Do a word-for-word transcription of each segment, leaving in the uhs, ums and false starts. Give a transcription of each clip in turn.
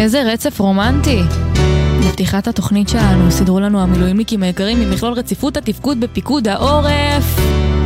איזה רצף רומנטי. בפתיחת התוכנית שלנו סידרו לנו המילואימניקים היקרים ממכלול רציפות התפקוד בפיקוד העורף.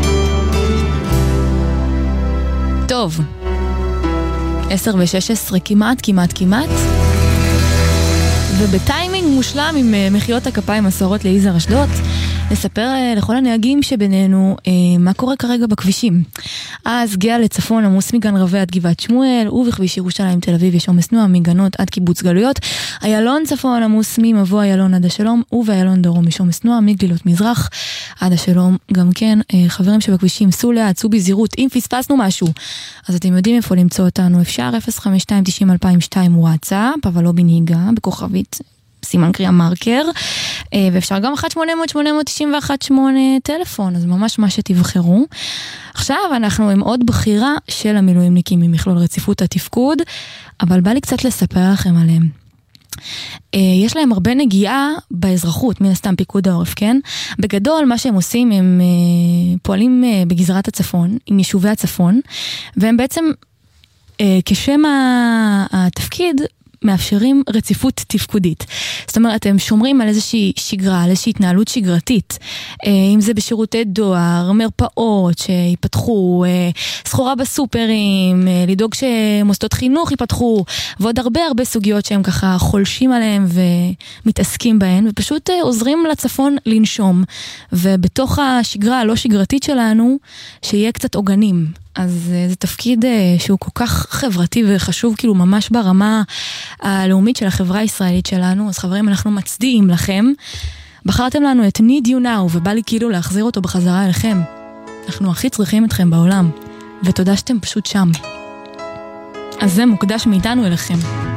טוב, עשר ושש עשרה כמעט, כמעט, כמעט. ובטיימינג מושלם עם מחיאות הכפיים מסורות ליזהר אשדוד, נספר לכל הנהגים שבינינו מה קורה כרגע בכבישים. אז גאה לצפון עמוס מגן רבי עד גבעת שמואל, ובכביש ירושלים תל אביב יש עומס תנועה מגנות עד קיבוץ גלויות. איילון צפון עמוס ממבוא איילון עד השלום, ובאיילון דרום יש עומס תנועה מגלילות מזרח עד השלום. גם כן, חברים שבכבישים, סעו לאט, סעו בזהירות. אם פספסנו משהו, אז אתם יודעים איפה למצוא אותנו. אפשר אפס חמש שתיים תשעים אלפיים ושתיים וואטסאפ, אבל לא בנהיגה, בכוכבית סימן קריאה מרקר, ואפשר גם אחת שמונה אפס אפס שמונה תשע אחת שמונה טלפון, אז ממש מה שתבחרו. עכשיו אנחנו עם עוד בחירה של המילואימניקים ממכלול רציפות התפקוד, אבל בא לי קצת לספר לכם עליהם. יש להם הרבה נגיעה באזרחות, מן הסתם פיקוד העורף, כן? בגדול מה שהם עושים, הם פועלים בגזרת הצפון, עם יישובי הצפון, והם בעצם כשם התפקיד מאפשרים רציפות תפקודית. זאת אומרת, הם שומרים על איזושהי שגרה, על איזושהי התנהלות שגרתית. אם זה בשירותי דואר, מרפאות שיפתחו, סחורה בסופרים, לדאוג שמוסדות חינוך ייפתחו, ועוד הרבה הרבה סוגיות שהם ככה חולשים עליהם ומתעסקים בהן, ופשוט עוזרים לצפון לנשום. ובתוך השגרה הלא שגרתית שלנו, שיהיה קצת עוגנים. אז זה תפקיד שהוא כל כך חברתי וחשוב, כאילו ממש ברמה הלאומית של החברה הישראלית שלנו. אז חברים, אנחנו מצדיעים לכם. בחרתם לנו את Need You Now, ובא לי כאילו להחזיר אותו בחזרה אליכם. אנחנו הכי צריכים אתכם בעולם, ותודה שאתם פשוט שם. אז זה מוקדש מאיתנו אליכם.